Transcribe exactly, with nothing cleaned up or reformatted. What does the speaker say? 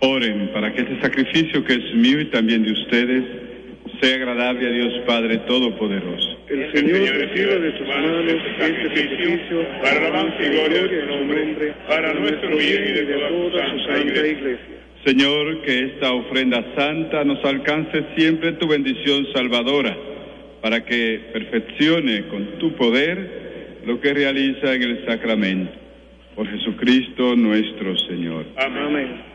Oren para que este sacrificio que es mío y también de ustedes sea agradable a Dios Padre Todopoderoso. El Señor reciba de tus manos este sacrificio para alabanza y gloria de su nombre, para nuestro bien y de toda su santa iglesia. Señor, que esta ofrenda santa nos alcance siempre tu bendición salvadora, para que perfeccione con tu poder lo que realiza en el sacramento. Por Jesucristo nuestro Señor. Amén.